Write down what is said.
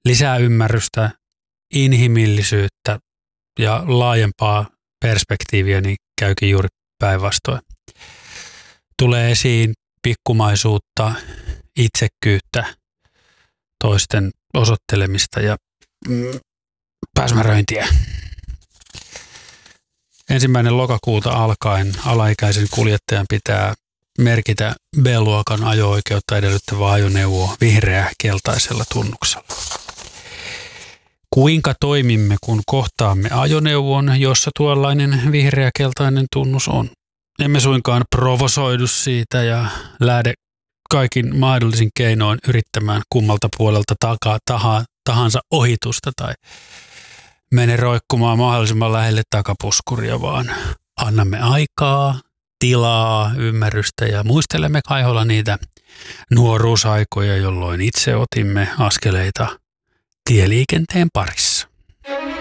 lisää ymmärrystä, inhimillisyyttä ja laajempaa perspektiiviä, niin käykin juuri päinvastoin. Tulee esiin pikkumaisuutta, itsekkyyttä, toisten osoittelemista ja pääsmäröintiä. 1. lokakuuta alkaen alaikäisen kuljettajan pitää merkitä B-luokan ajo-oikeutta edellyttävää ajoneuvoa vihreä-keltaisella tunnuksella. Kuinka toimimme, kun kohtaamme ajoneuvon, jossa tuollainen vihreä-keltainen tunnus on? Emme suinkaan provosoidu siitä ja lähde kaikin mahdollisin keinoin yrittämään kummalta puolelta tahansa ohitusta tai mene roikkumaan mahdollisimman lähelle takapuskuria, vaan annamme aikaa, tilaa, ymmärrystä ja muistelemme kaiholla niitä nuoruusaikoja, jolloin itse otimme askeleita tieliikenteen parissa.